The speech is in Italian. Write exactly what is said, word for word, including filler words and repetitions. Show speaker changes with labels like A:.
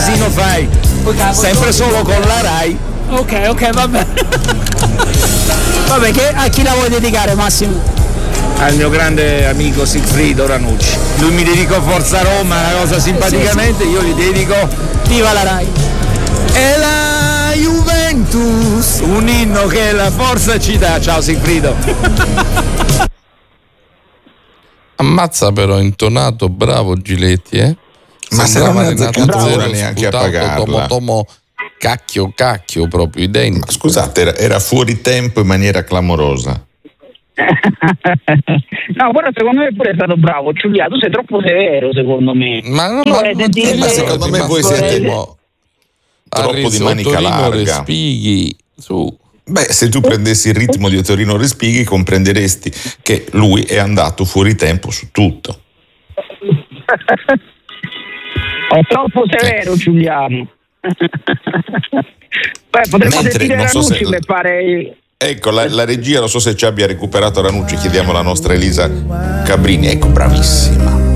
A: casino fai? Sempre solo con la Rai.
B: Ok, ok, va bene. Vabbè, che, a chi la vuoi dedicare, Massimo?
A: Al mio grande amico Sigfrido Ranucci. Lui mi dedicò Forza Roma, una cosa simpaticamente, io gli dedico
B: Viva la Rai.
A: E la Juventus, un inno che la forza ci dà. Ciao Sigfrido.
C: Ammazza però intonato, bravo Giletti, eh?
D: Ma se non
C: Renato
D: azzeccatura
C: Zero
D: neanche a
C: sputato,
D: pagarla.
C: tomo, tomo, cacchio cacchio proprio identico.
D: Ma scusate, era, era fuori tempo in maniera clamorosa.
E: No, però secondo me pure è stato bravo Giulia, tu sei troppo severo secondo me.
C: Ma, no,
E: Io
C: ma,
E: vorrei
C: ma,
E: sentire-
C: ma
D: secondo me voi
E: vorrei-
D: siete
C: mo-
D: troppo
C: Arezzo,
D: di manica
C: Torino,
D: larga.
C: Respighi, su.
D: Beh, se tu prendessi il ritmo di Torino Respighi comprenderesti che lui è andato fuori tempo su tutto.
E: È troppo severo Giuliano. Beh, potremmo
D: Mentre,
E: sentire
D: non so
E: Ranucci
D: se-
E: per fare.
D: Ecco, la, la regia, non so se ci abbia recuperato Ranucci, chiediamo alla nostra Elisa Cabrini. Ecco, bravissima.